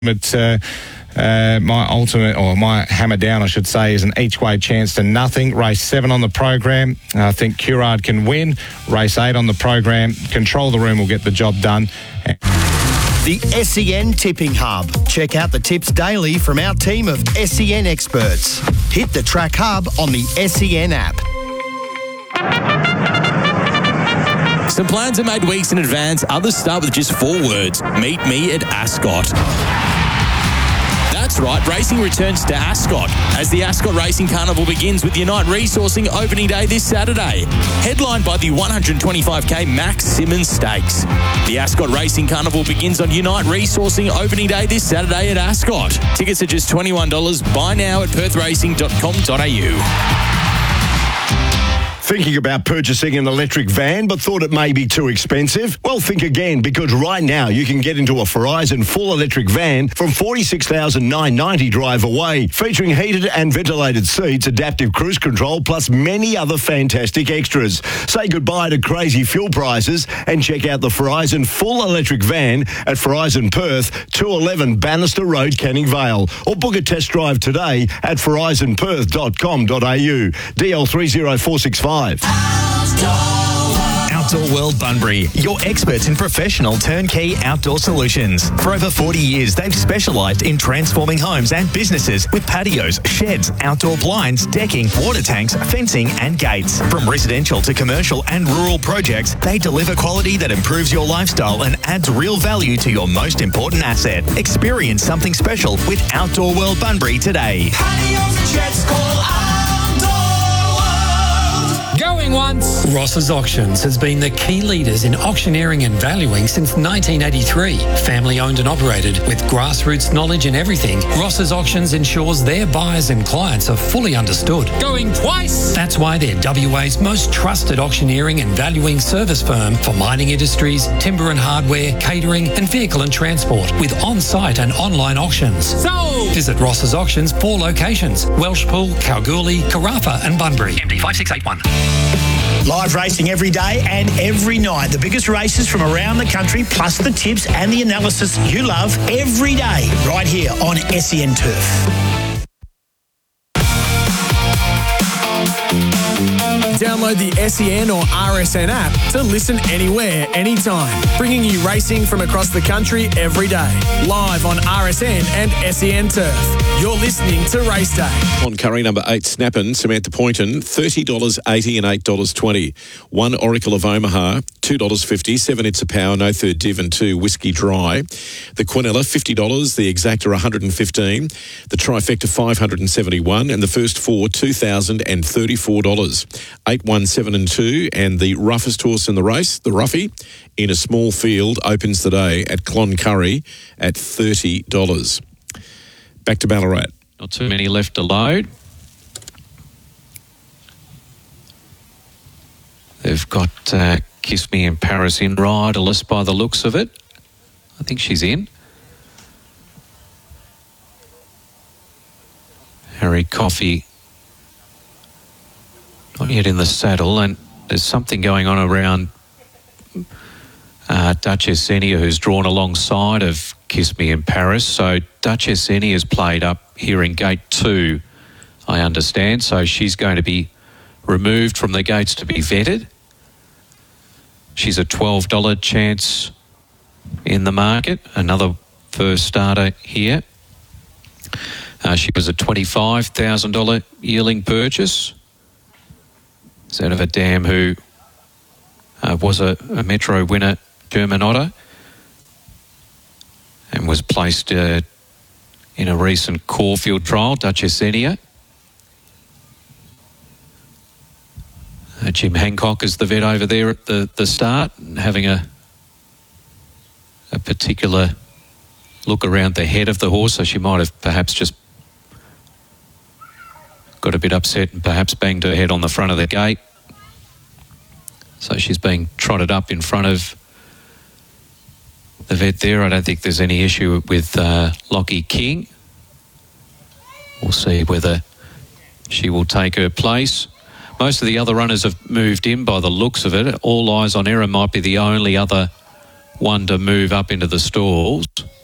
But my hammer down, I should say, is an each-way chance to nothing. Race 7 on the program. I think Curard can win. Race 8 on the program. Control the Room will get the job done. The SEN Tipping Hub. Check out the tips daily from our team of SEN experts. Hit the Track Hub on the SEN app. Some plans are made weeks in advance. Others start with just 4 words. Meet me at Ascot. That's right, racing returns to Ascot as the Ascot Racing Carnival begins with Unite Resourcing opening day this Saturday. Headlined by the 125k Max Simmons Stakes. The Ascot Racing Carnival begins on Unite Resourcing opening day this Saturday at Ascot. Tickets are just $21. Buy now at perthracing.com.au. Thinking about purchasing an electric van but thought it may be too expensive? Well, think again, because right now you can get into a Verizon full electric van from $46,990 drive away, featuring heated and ventilated seats, adaptive cruise control, plus many other fantastic extras. Say goodbye to crazy fuel prices and check out the Verizon full electric van at Verizon Perth, 211 Bannister Road, Canning Vale, or book a test drive today at verizonperth.com.au. DL30465. Outdoor World Bunbury, your experts in professional turnkey outdoor solutions. For over 40 years, they've specialised in transforming homes and businesses with patios, sheds, outdoor blinds, decking, water tanks, fencing and gates. From residential to commercial and rural projects, they deliver quality that improves your lifestyle and adds real value to your most important asset. Experience something special with Outdoor World Bunbury today. Patios and sheds, call Going once. Ross's Auctions has been the key leaders in auctioneering and valuing since 1983. Family owned and operated with grassroots knowledge in everything, Ross's Auctions ensures their buyers and clients are fully understood. Going twice. That's why they're WA's most trusted auctioneering and valuing service firm for mining industries, timber and hardware, catering and vehicle and transport with on-site and online auctions. So visit Ross's Auctions 4 locations: Welshpool, Kalgoorlie, Carafa and Bunbury. MD 5681. Live racing every day and every night. The biggest races from around the country, plus the tips and the analysis you love every day, right here on SEN Turf. Download the SEN or RSN app to listen anywhere, anytime. Bringing you racing from across the country every day. Live on RSN and SEN Turf. You're listening to Race Day. On curry number 8, Snappin, Samantha Poynton, $30.80 and $8.20. 1 Oracle of Omaha, $2.50. 7 It's a Power, no third div and 2 Whiskey Dry. The Quinella, $50. The Exacta, $115. The Trifecta, $571. And the first 4, $2,034. 8, 1, 7 and 2, and the roughest horse in the race, the Ruffy, in a small field, opens the day at Cloncurry at $30. Back to Ballarat. Not too many left to load. They've got Kiss Me in Paris in riderless by the looks of it. I think she's in. Harry Coffey not yet in the saddle, and there's something going on around Duchess Enia, who's drawn alongside of Kiss Me in Paris. So Duchess Enia is played up here in gate 2, I understand. So she's going to be removed from the gates to be vetted. She's a $12 chance in the market. Another first starter here. She was a $25,000 yearling purchase. It's out of a dam who was a Metro winner, German Otter, and was placed in a recent Caulfield trial, Duchess Enia. Jim Hancock is the vet over there at the start, having a particular look around the head of the horse, so she might have perhaps just got a bit upset and perhaps banged her head on the front of the gate. So she's being trotted up in front of the vet there. I don't think there's any issue with Lockie King. We'll see whether she will take her place. Most of the other runners have moved in by the looks of it. All Eyes on Error might be the only other one to move up into the stalls.